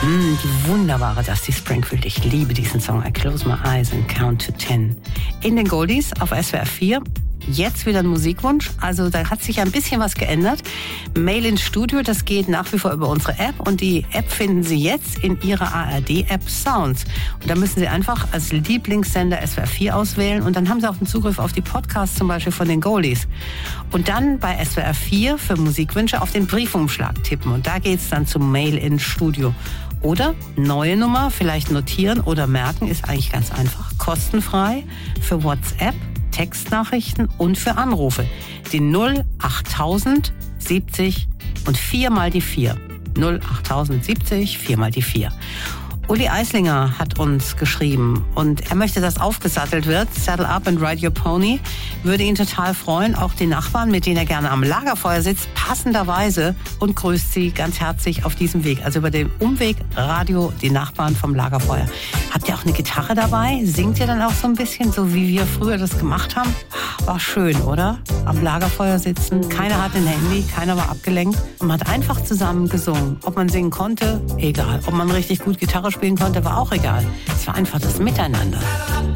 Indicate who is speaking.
Speaker 1: Die wunderbare Dusty Springfield. Ich liebe diesen Song. I close my eyes and count to 10. In den Goldies auf SWR 4. Jetzt wieder ein Musikwunsch. Also da hat sich ein bisschen was geändert. Mail ins Studio, das geht nach wie vor über unsere App. Und die App finden Sie jetzt in Ihrer ARD-App Sounds. Und da müssen Sie einfach als Lieblingssender SWR 4 auswählen. Und dann haben Sie auch einen Zugriff auf die Podcasts zum Beispiel von den Goldies. Und dann bei SWR 4 für Musikwünsche auf den Briefumschlag tippen. Und da geht's dann zum Mail ins Studio. Oder neue Nummer, vielleicht notieren oder merken, ist eigentlich ganz einfach. Kostenfrei für WhatsApp, Textnachrichten und für Anrufe. Die 08000 70 und 4 mal die 4. 08000 70, 4 mal die 4. Uli Eislinger hat uns geschrieben und er möchte, dass aufgesattelt wird. Saddle up and ride your pony. Würde ihn total freuen. Auch die Nachbarn, mit denen er gerne am Lagerfeuer sitzt, passenderweise, und grüßt sie ganz herzlich auf diesem Weg. Also über den Umweg Radio, die Nachbarn vom Lagerfeuer. Habt ihr auch eine Gitarre dabei? Singt ihr dann auch so ein bisschen, so wie wir früher das gemacht haben? War schön, oder? Am Lagerfeuer sitzen. Keiner hatte ein Handy, keiner war abgelenkt. Und man hat einfach zusammen gesungen. Ob man singen konnte, egal. Ob man richtig gut Gitarre spielen konnte, war auch egal. Es war einfach das Miteinander.